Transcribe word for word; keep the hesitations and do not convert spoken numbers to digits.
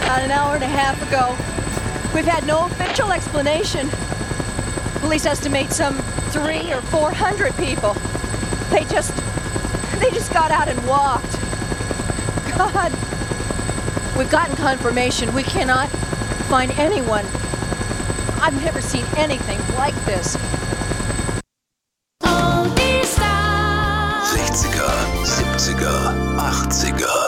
about an hour and a half ago. We've had no official explanation. Police estimate some three or four hundred people. They just, they just got out and walked. God, we've gotten confirmation. We cannot find anyone. I've never seen anything like this. sechziger, siebziger, achtziger